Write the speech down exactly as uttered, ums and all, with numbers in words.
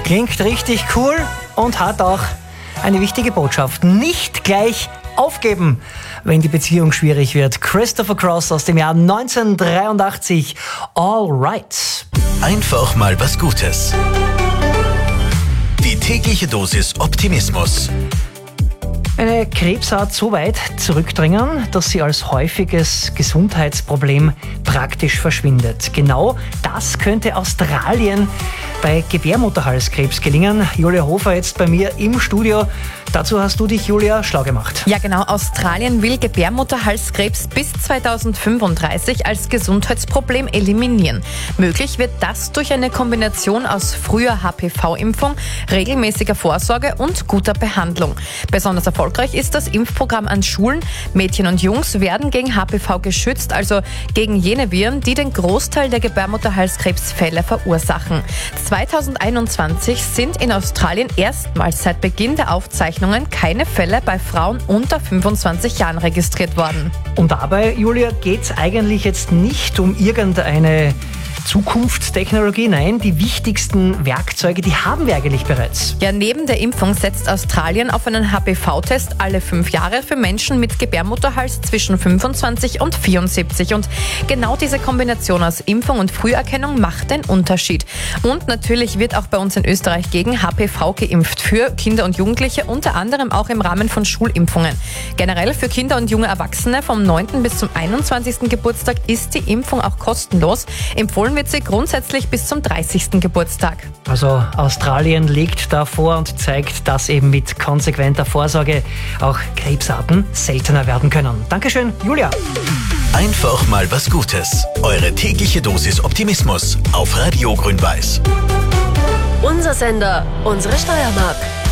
Klingt richtig cool und hat auch eine wichtige Botschaft. Nicht gleich aufgeben, wenn die Beziehung schwierig wird. Christopher Cross aus dem Jahr neunzehnhundertdreiundachtzig. All right. Einfach mal was Gutes. Die tägliche Dosis Optimismus. Eine Krebsart so weit zurückdrängen, dass sie als häufiges Gesundheitsproblem praktisch verschwindet. Genau das könnte Australien bei Gebärmutterhalskrebs gelingen. Julia Hofer jetzt bei mir im Studio. Dazu hast du dich, Julia, schlau gemacht. Ja genau, Australien will Gebärmutterhalskrebs bis zweitausendfünfunddreißig als Gesundheitsproblem eliminieren. Möglich wird das durch eine Kombination aus früher H P V-Impfung, regelmäßiger Vorsorge und guter Behandlung. Besonders erfolgreich ist das Impfprogramm an Schulen. Mädchen und Jungs werden gegen H P V geschützt, also gegen jene Viren, die den Großteil der Gebärmutterhalskrebsfälle verursachen. zweitausendeinundzwanzig sind in Australien erstmals seit Beginn der Aufzeichnungen keine Fälle bei Frauen unter fünfundzwanzig Jahren registriert worden. Und dabei, Julia, geht es eigentlich jetzt nicht um irgendeine Zukunftstechnologie, nein, die wichtigsten Werkzeuge, die haben wir eigentlich bereits. Ja, neben der Impfung setzt Australien auf einen H P V-Test alle fünf Jahre für Menschen mit Gebärmutterhals zwischen fünfundzwanzig und vierundsiebzig. Und genau diese Kombination aus Impfung und Früherkennung macht den Unterschied. Und natürlich wird auch bei uns in Österreich gegen H P V geimpft für Kinder und Jugendliche, unter anderem auch im Rahmen von Schulimpfungen. Generell für Kinder und junge Erwachsene vom neunten bis zum einundzwanzigsten Geburtstag ist die Impfung auch kostenlos. Empfohlen wird sie grundsätzlich bis zum dreißigsten Geburtstag. Also Australien liegt da vor und zeigt, dass eben mit konsequenter Vorsorge auch Krebsarten seltener werden können. Dankeschön, Julia. Einfach mal was Gutes. Eure tägliche Dosis Optimismus auf Radio Grün-Weiß. Unser Sender, unsere Steiermark.